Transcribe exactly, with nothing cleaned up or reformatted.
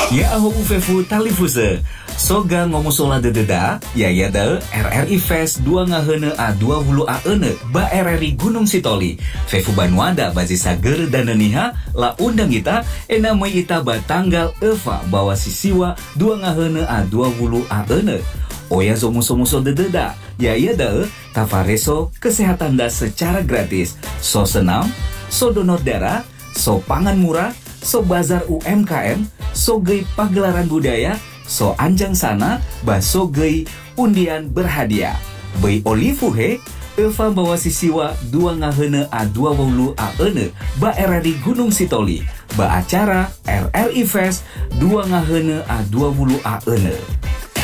Ya aho ufefu talifuse. Soga ngomusola dededa, ya ya da R R I Fest dua ngahene a dua puluh a ene ba R R I Gunung Sitoli. Fefu Banuada bazi sager dan niha la undang kita enamai ita ba tanggal eva bawa sisiwa dua ngahene a dua puluh a ene. Oya zomuso-muso dededa, ya ya da tafareso kesehatan da secara gratis. So senam, so donor darah, so pangan murah, so bazar U M K M, so gei pagelaran budaya, so anjang sana, baso gei undian berhadiah. Bei olifuhe, Eva bawa sisiwa dua ngahene a dua puluh a ene, ba R R I Gunung Sitoli, ba acara R R I Fest dua ngahene a dua puluh a ene.